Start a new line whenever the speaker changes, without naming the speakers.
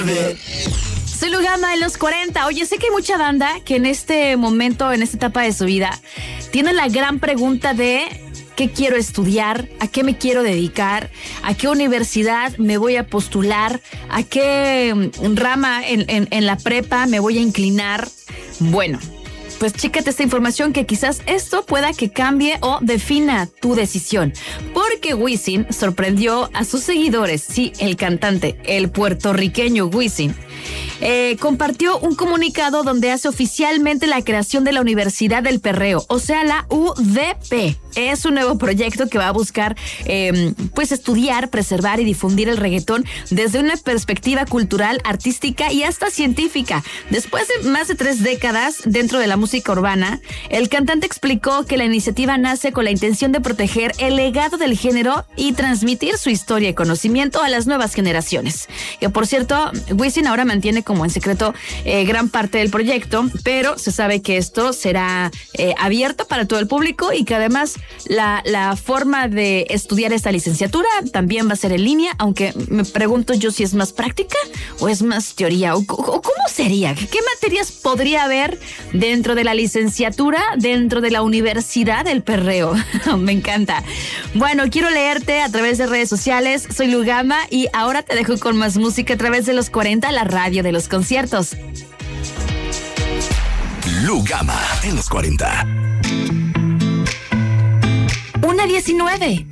Soy Lugama en los 40. Oye, sé que hay mucha banda que en este momento, en esta etapa de su vida, tiene la gran pregunta de ¿qué quiero estudiar? ¿A qué me quiero dedicar? ¿A qué universidad me voy a postular? ¿A qué rama en la prepa me voy a inclinar? Bueno, pues chécate esta información que quizás esto pueda que cambie o defina tu decisión. Porque Wisin sorprendió a sus seguidores. Sí, el cantante, el puertorriqueño Wisin, compartió un comunicado donde hace oficialmente la creación de la Universidad del Perreo, o sea, la UDP. Es un nuevo proyecto que va a buscar pues estudiar, preservar y difundir el reggaetón desde una perspectiva cultural, artística y hasta científica. Después de más de 3 décadas dentro de la música urbana, el cantante explicó que la iniciativa nace con la intención de proteger el legado del género y transmitir su historia y conocimiento a las nuevas generaciones. Que por cierto, Wisin ahora mantiene como en secreto gran parte del proyecto, pero se sabe que esto será abierto para todo el público y que además la forma de estudiar esta licenciatura también va a ser en línea, aunque me pregunto yo si es más práctica o es más teoría o cómo sería, qué materias podría haber dentro de la licenciatura, dentro de la Universidad del Perreo. Me encanta. Bueno, quiero leerte a través de redes sociales. Soy Lugama y ahora te dejo con más música a través de los 40, la radio de los conciertos.
Lugama en los 40.
1:19.